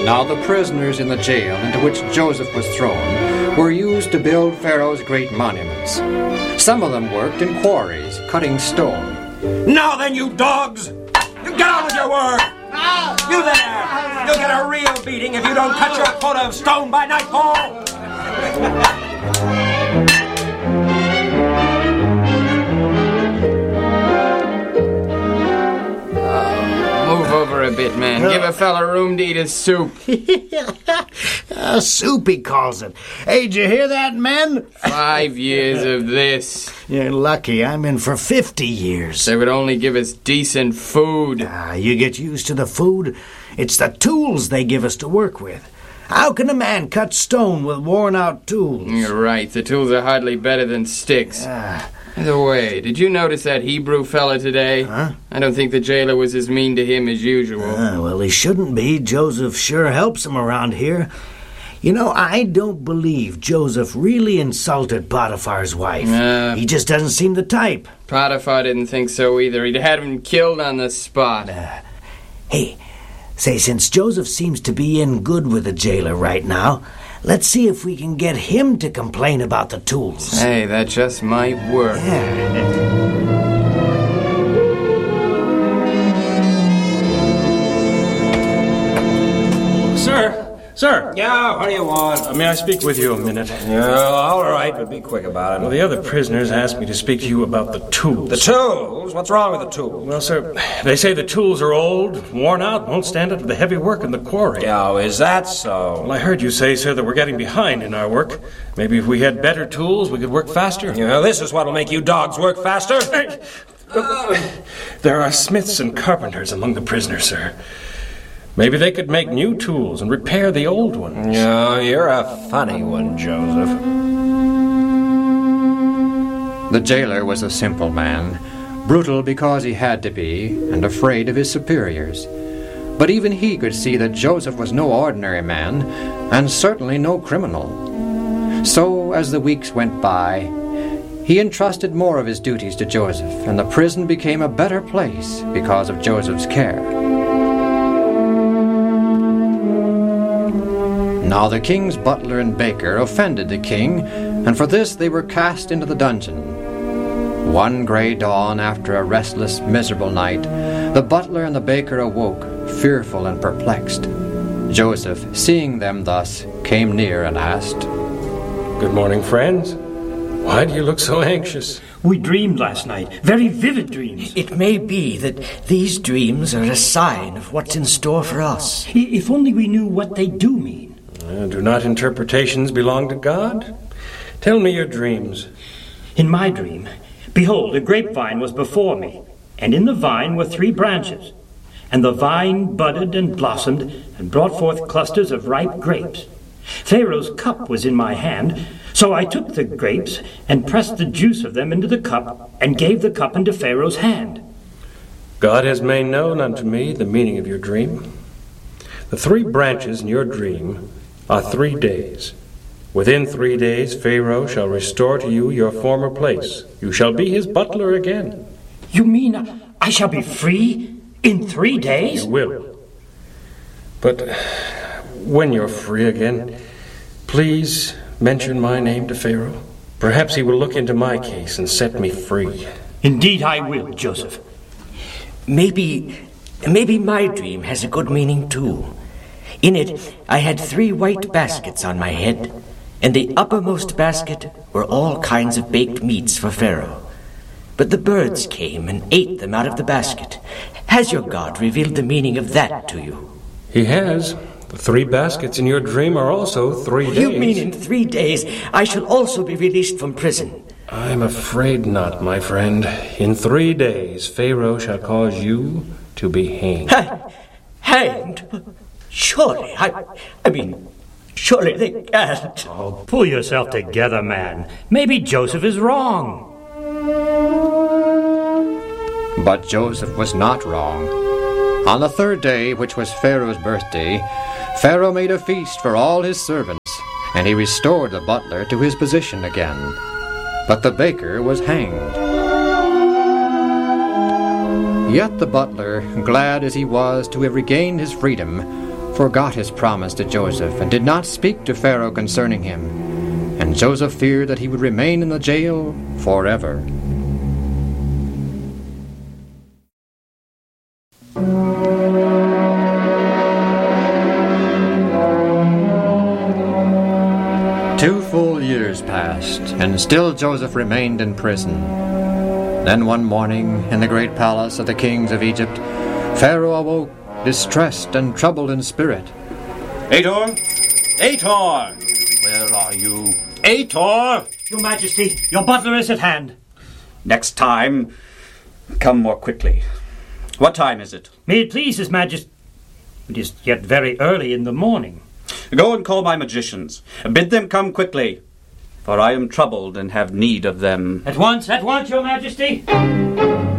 Now the prisoners in the jail into which Joseph was thrown were used to build Pharaoh's great monuments. Some of them worked in quarries, cutting stone. Now then, you dogs! You get on with your work! You there! You'll get a real beating if you don't cut your quota of stone by nightfall! Move over a bit, man. Give a fella room to eat his soup. Soup, he calls it. Hey, did you hear that, men? 5 years of this. You're lucky. I'm in for 50 years. They would only give us decent food. You get used to the food. It's the tools they give us to work with. How can a man cut stone with worn-out tools? You're right. The tools are hardly better than sticks. By the way, did you notice that Hebrew fella today? Huh? I don't think the jailer was as mean to him as usual. Well, he shouldn't be. Joseph sure helps him around here. You know, I don't believe Joseph really insulted Potiphar's wife. He just doesn't seem the type. Potiphar didn't think so either. He'd had him killed on the spot. Hey, say, since Joseph seems to be in good with the jailer right now, let's see if we can get him to complain about the tools. Hey, that just might work. Sir. Yeah, what do you want? May I speak with you a minute? Yeah, all right, but be quick about it. Well, the other prisoners asked me to speak to you about the tools. The tools? What's wrong with the tools? Well, sir, they say the tools are old, worn out, won't stand up to the heavy work in the quarry. Oh, is that so? Well, I heard you say, sir, that we're getting behind in our work. Maybe if we had better tools, we could work faster. Yeah, this is what'll make you dogs work faster. There are smiths and carpenters among the prisoners, sir. Maybe they could make new tools and repair the old ones. Yeah, you're a funny one, Joseph. The jailer was a simple man, brutal because he had to be, and afraid of his superiors. But even he could see that Joseph was no ordinary man, and certainly no criminal. So, as the weeks went by, he entrusted more of his duties to Joseph, and the prison became a better place because of Joseph's care. Now the king's butler and baker offended the king, and for this they were cast into the dungeon. One grey dawn, after a restless, miserable night, the butler and the baker awoke, fearful and perplexed. Joseph, seeing them thus, came near and asked, "Good morning, friends. Why do you look so anxious?" We dreamed last night, very vivid dreams. It may be that these dreams are a sign of what's in store for us. If only we knew what they do mean. Do not interpretations belong to God? Tell me your dreams. In my dream, behold, a grapevine was before me, and in the vine were 3 branches. And the vine budded and blossomed, and brought forth clusters of ripe grapes. Pharaoh's cup was in my hand, so I took the grapes, and pressed the juice of them into the cup, and gave the cup into Pharaoh's hand. God has made known unto me the meaning of your dream. The 3 branches in your dream are 3 days. Within 3 days, Pharaoh shall restore to you your former place. You shall be his butler again. You mean I shall be free in 3 days? You will. But when you're free again, please mention my name to Pharaoh. Perhaps he will look into my case and set me free. Indeed I will, Joseph. Maybe my dream has a good meaning too. In it, I had 3 white baskets on my head, and the uppermost basket were all kinds of baked meats for Pharaoh. But the birds came and ate them out of the basket. Has your God revealed the meaning of that to you? He has. The 3 baskets in your dream are also 3 days. You mean in 3 days I shall also be released from prison? I'm afraid not, my friend. In 3 days, Pharaoh shall cause you to be hanged. Hanged? Surely, surely they can't. Oh, pull yourself together, man. Maybe Joseph is wrong. But Joseph was not wrong. On the 3rd day, which was Pharaoh's birthday, Pharaoh made a feast for all his servants, and he restored the butler to his position again. But the baker was hanged. Yet the butler, glad as he was to have regained his freedom, forgot his promise to Joseph and did not speak to Pharaoh concerning him, and Joseph feared that he would remain in the jail forever. Two full years passed, and still Joseph remained in prison. Then one morning, in the great palace of the kings of Egypt, Pharaoh awoke, distressed and troubled in spirit. Ator! Ator! Where are you? Ator! Your Majesty, your butler is at hand. Next time, come more quickly. What time is it? May it please His Majesty, it is yet very early in the morning. Go and call my magicians. Bid them come quickly, for I am troubled and have need of them. At once, Your Majesty.